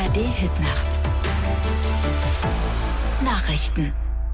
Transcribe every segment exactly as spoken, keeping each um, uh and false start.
R D-Hitnacht. Nachrichten.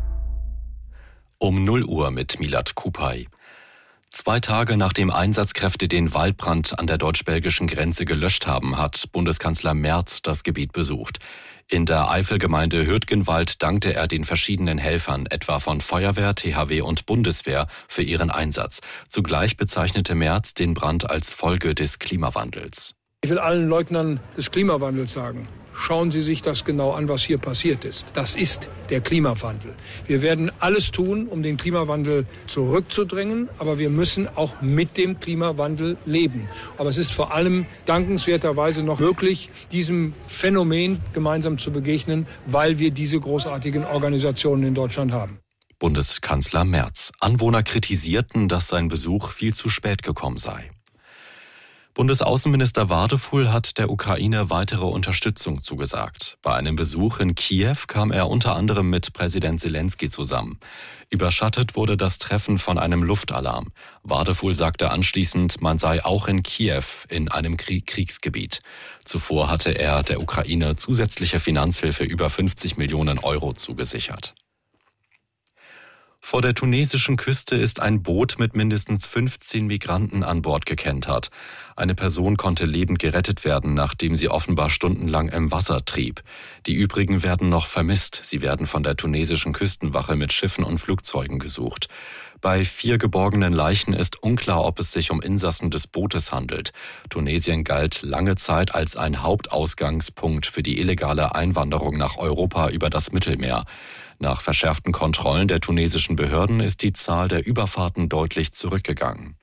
Um null Uhr mit Milad Kupay. Zwei Tage nachdem Einsatzkräfte den Waldbrand an der deutsch-belgischen Grenze gelöscht haben, hat Bundeskanzler Merz das Gebiet besucht. In der Eifelgemeinde Hürtgenwald dankte er den verschiedenen Helfern, etwa von Feuerwehr, T H W und Bundeswehr, für ihren Einsatz. Zugleich bezeichnete Merz den Brand als Folge des Klimawandels. Ich will allen Leugnern des Klimawandels sagen: Schauen Sie sich das genau an, was hier passiert ist. Das ist der Klimawandel. Wir werden alles tun, um den Klimawandel zurückzudrängen, aber wir müssen auch mit dem Klimawandel leben. Aber es ist vor allem dankenswerterweise noch möglich, diesem Phänomen gemeinsam zu begegnen, weil wir diese großartigen Organisationen in Deutschland haben. Bundeskanzler Merz. Anwohner kritisierten, dass sein Besuch viel zu spät gekommen sei. Bundesaußenminister Wadefuhl hat der Ukraine weitere Unterstützung zugesagt. Bei einem Besuch in Kiew kam er unter anderem mit Präsident Zelensky zusammen. Überschattet wurde das Treffen von einem Luftalarm. Wadefuhl sagte anschließend, man sei auch in Kiew in einem Krieg- Kriegsgebiet. Zuvor hatte er der Ukraine zusätzliche Finanzhilfe über fünfzig Millionen Euro zugesichert. Vor der tunesischen Küste ist ein Boot mit mindestens fünfzehn Migranten an Bord gekentert. Eine Person konnte lebend gerettet werden, nachdem sie offenbar stundenlang im Wasser trieb. Die übrigen werden noch vermisst. Sie werden von der tunesischen Küstenwache mit Schiffen und Flugzeugen gesucht. Bei vier geborgenen Leichen ist unklar, ob es sich um Insassen des Bootes handelt. Tunesien galt lange Zeit als ein Hauptausgangspunkt für die illegale Einwanderung nach Europa über das Mittelmeer. Nach verschärften Kontrollen der tunesischen Behörden ist die Zahl der Überfahrten deutlich zurückgegangen.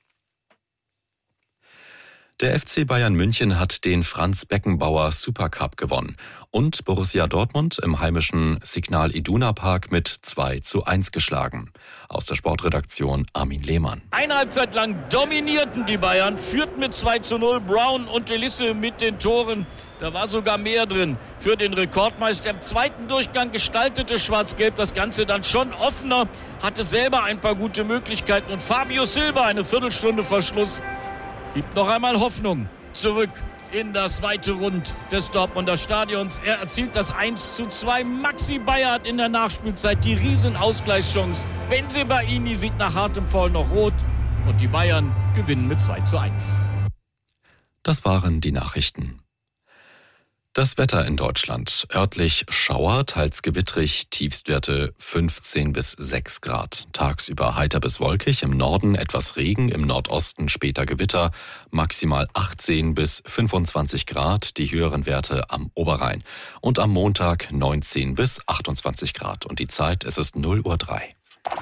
Der F C Bayern München hat den Franz Beckenbauer Supercup gewonnen und Borussia Dortmund im heimischen Signal Iduna Park mit zwei zu eins geschlagen. Aus der Sportredaktion Armin Lehmann. Eine Halbzeit lang dominierten die Bayern, führten mit zwei zu null, Brown und Elisse mit den Toren. Da war sogar mehr drin für den Rekordmeister. Im zweiten Durchgang gestaltete Schwarz-Gelb das Ganze dann schon offener, hatte selber ein paar gute Möglichkeiten und Fabio Silva eine Viertelstunde vor Schluss gibt noch einmal Hoffnung zurück in das weite Rund des Dortmunder Stadions. Er erzielt das eins zu zwei. Maxi Bayer hat in der Nachspielzeit die Riesen-Ausgleichschance. Bensebaini sieht nach hartem Foul noch rot und die Bayern gewinnen mit zwei zu eins. Das waren die Nachrichten. Das Wetter in Deutschland. Örtlich Schauer, teils gewittrig, Tiefstwerte fünfzehn bis sechs Grad. Tagsüber heiter bis wolkig, im Norden etwas Regen, im Nordosten später Gewitter, maximal achtzehn bis fünfundzwanzig Grad, die höheren Werte am Oberrhein. Und am Montag neunzehn bis achtundzwanzig Grad. Und die Zeit, es ist null Uhr drei.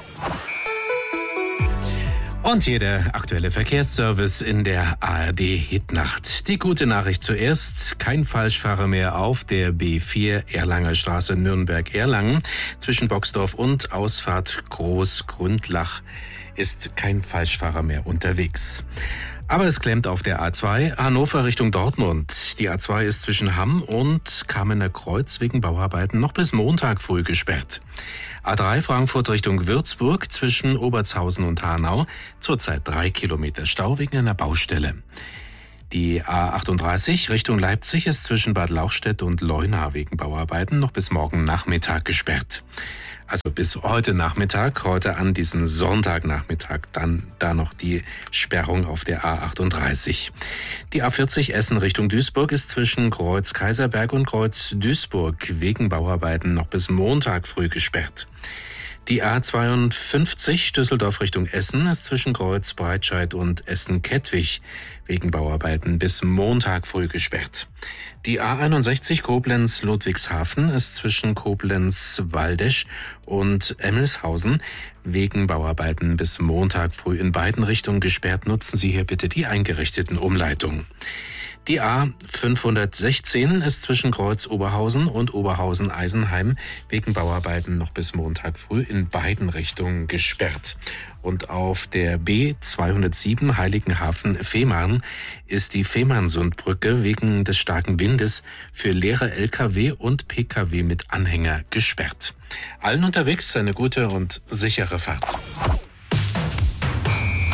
Und hier der aktuelle Verkehrsservice in der A R D-Hitnacht. Die gute Nachricht zuerst: kein Falschfahrer mehr auf der B vier Erlanger Straße Nürnberg-Erlangen. Zwischen Boxdorf und Ausfahrt Großgründlach ist kein Falschfahrer mehr unterwegs. Aber es klemmt auf der A zwei Hannover Richtung Dortmund. Die A zwei ist zwischen Hamm und Kamener Kreuz wegen Bauarbeiten noch bis Montag früh gesperrt. A drei Frankfurt Richtung Würzburg zwischen Obertshausen und Hanau. Zurzeit drei Kilometer Stau wegen einer Baustelle. Die A achtunddreißig Richtung Leipzig ist zwischen Bad Lauchstädt und Leuna wegen Bauarbeiten noch bis morgen Nachmittag gesperrt. Also bis heute Nachmittag, heute an diesem Sonntagnachmittag, dann da noch die Sperrung auf der A achtunddreißig. Die A vierzig Essen Richtung Duisburg ist zwischen Kreuz Kaiserberg und Kreuz Duisburg wegen Bauarbeiten noch bis Montag früh gesperrt. Die A zweiundfünfzig Düsseldorf Richtung Essen ist zwischen Kreuz Breitscheid und Essen-Kettwig wegen Bauarbeiten bis Montag früh gesperrt. Die A einundsechzig Koblenz Ludwigshafen ist zwischen Koblenz Waldesch und Emmelshausen wegen Bauarbeiten bis Montag früh in beiden Richtungen gesperrt. Nutzen Sie hier bitte die eingerichteten Umleitungen. Die A fünfhundertsechzehn ist zwischen Kreuz Oberhausen und Oberhausen Eisenheim wegen Bauarbeiten noch bis Montag früh in beiden Richtungen gesperrt. Und auf der B zweihundertsieben Heiligenhafen Fehmarn ist die Fehmarnsundbrücke wegen des starken Windes für leere L K W und P K W mit Anhänger gesperrt. Allen unterwegs eine gute und sichere Fahrt.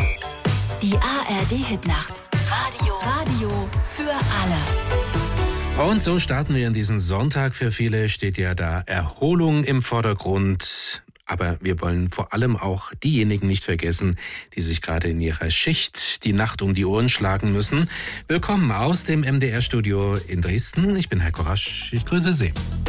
Die A R D-Hitnacht. Radio. Radio für alle. Und so starten wir in diesen Sonntag. Für viele steht ja da Erholung im Vordergrund. Aber wir wollen vor allem auch diejenigen nicht vergessen, die sich gerade in ihrer Schicht die Nacht um die Ohren schlagen müssen. Willkommen aus dem M D R-Studio in Dresden. Ich bin Heiko Rasch. Ich grüße Sie.